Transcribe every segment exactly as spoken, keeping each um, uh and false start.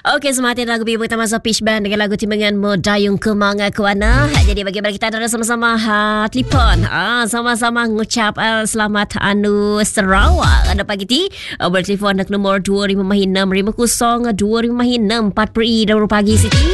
Okey, sematin lagu bibu pertama Peach Band dengan lagu timbangan Modayung Kemang Kuana. Jadi bagi-bagi kita ada sama-sama ha, telefon. Ah, sama-sama ngucap uh, selamat anu Sarawak. Ada pagi ti uh, bertelefon nak nombor dua lima enam lima kosong dua lima enam empat peri dan pagi Siti.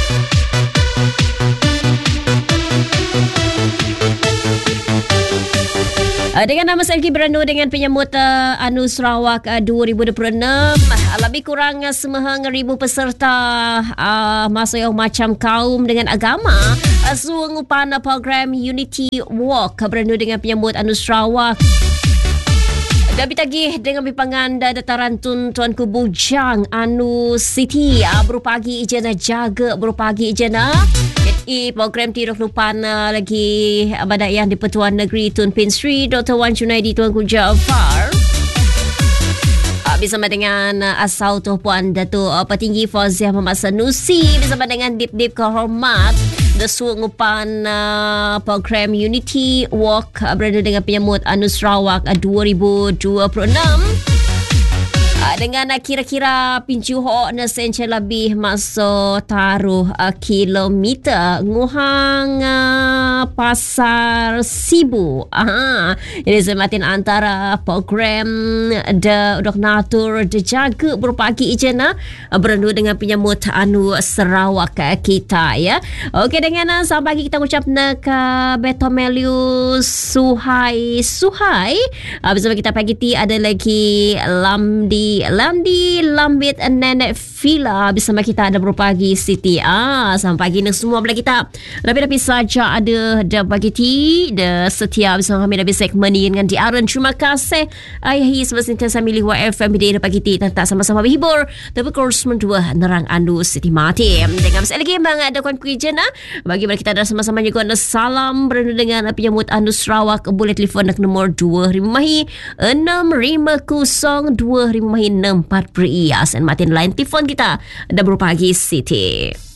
Uh, dengan nama saya Kibrano dengan penyambut uh, Anu Sarawak uh, dua ribu dua puluh enam, uh, lebih kurang uh, sembilan ribu peserta uh, masuk yang macam kaum dengan agama uh, sungupan uh, program Unity Walk uh, beranu dengan penyambut Anu Sarawak. Dan bitagih dengan bipangan da dataran tun Tuanku Bujang Anu City uh, berupagi ijana jaga berupagi ijana i program tiruk lupan uh, lagi uh, pada yang di Pertuan Negeri Tun Pin Sri Doktor Wan Junaidi Tuanku Jafar uh, bersama dengan uh, asal tu Puan Datuk uh, Petinggi Fauziah Muhammad Sanusi bersama dengan Dip-Dip Kehormat Desu ngupan uh, program Unity Walk uh, berada dengan penyambut Anu Sarawak uh, dua ribu dua puluh enam. Uh, dengan uh, kira-kira pinjuho na sencha lebih masuk taruh uh, kilometer nguhang uh, Pasar Sibu. Aha. Ini sematin antara program de dok natur de jaga berpagi ijana uh, berendu dengan penyambut Anu Sarawak uh, kita ya. Okey, dengan uh, sampai pagi kita ucap nak uh, Betomelius Suhai Suhai. Uh, bersama kita pagi ti ada lagi Lamdi Landi Lambit Nenek Villa bersama kita ada berpagi Siti. Ah, sampai pagi ni semua belah kita. Lebih-lebih saja ada dah pagi ti dah setia bersama kami dalam segmen ini dengan diaran. Terima kasih ayahi sebesar milih W F M di pagi ti tentang sama-sama berhibur. Tapi kurs mendua nerang Anu Siti Mati. Dengan sekali lagi bang ada kawan kuijen ah. Bagi kita ada sama-sama juga salam berendu dengan penyambut Anu Sarawak. Boleh telefon nak nombor dua lima enam lima kosong dua lima enam empat peri. Asen matin line telefon kita ada berpagi Siti.